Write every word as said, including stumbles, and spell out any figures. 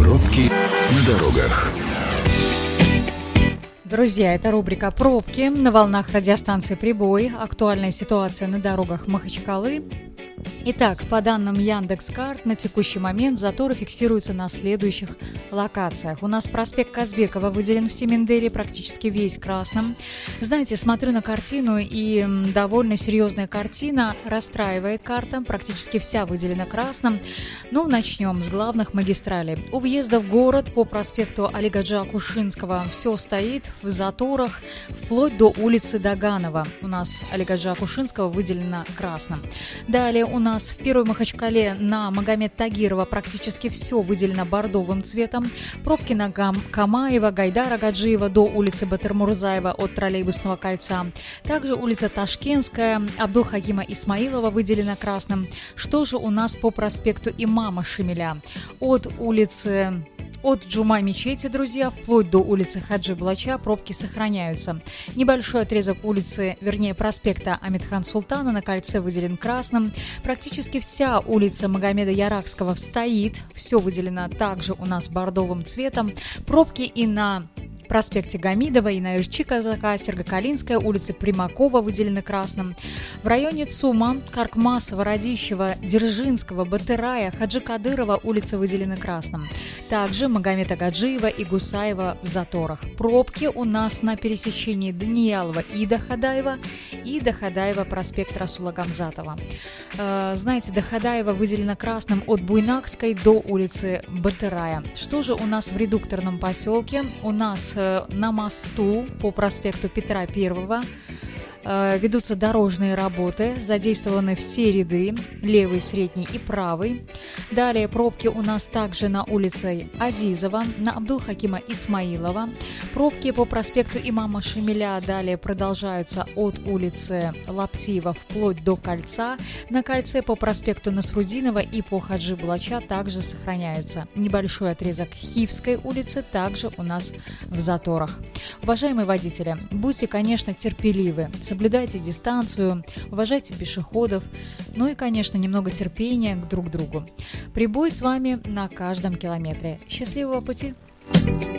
Пробки на дорогах. Друзья, это рубрика «Пробки» на волнах радиостанции «Прибой». Актуальная ситуация на дорогах Махачкалы. Итак, по данным Яндекс.Карт, на текущий момент заторы фиксируются на следующих локациях. У нас проспект Казбекова выделен в Семендере практически весь красным. Знаете, смотрю на картину, и довольно серьезная картина, расстраивает карта, практически вся выделена красным. Ну, начнем с главных магистралей. У въезда в город по проспекту Алигаджа Кушинского все стоит в заторах, вплоть до улицы Доганова. У нас Алигаджа Кушинского выделена красным. Далее у нас в Первой Махачкале на Магомед Тагирова практически все выделено бордовым цветом. Пробки на Гам- Камаева, Гайдара Гаджиева до улицы Батыр-Мурзаева от троллейбусного кольца. Также улица Ташкентская, Абдул-Хакима Исмаилова выделена красным. Что же у нас по проспекту Имама Шамиля? От улицы... От Джума мечети, друзья, вплоть до улицы Хаджи Булача пробки сохраняются. Небольшой отрезок улицы, вернее проспекта Амитхан Султана на кольце выделен красным. Практически вся улица Магомеда Яракского стоит. Все выделено также у нас бордовым цветом. Пробки и на проспекте Гамидова, и на Ирчи Казака, Сергокалинская, улица Примакова выделены красным. В районе ЦУМа, Каркмасова, Радищева, Дзержинского, Батырая, Хаджи Кадырова улицы выделены красным. Также Магомеда Гаджиева и Гусаева в заторах. Пробки у нас на пересечении Даниялова и Дахадаева, и Дахадаева проспект Расула Гамзатова. Э, знаете, Дахадаева выделена красным от Буйнакской до улицы Батырая. Что же у нас в редукторном поселке? У нас на мосту по проспекту Петра Первого ведутся дорожные работы, задействованы все ряды, левый, средний и правый. Далее пробки у нас также на улице Азизова, на Абдул-Хакима Исмаилова. Пробки по проспекту Имама Шамиля далее продолжаются от улицы Лаптиева вплоть до кольца. На кольце по проспекту Насрудинова и по Хаджи Булача также сохраняются. Небольшой отрезок Хивской улицы также у нас в заторах. Уважаемые водители, будьте, конечно, терпеливы. Соблюдайте дистанцию, уважайте пешеходов, ну и, конечно, немного терпения к друг другу. Прибой с вами на каждом километре. Счастливого пути!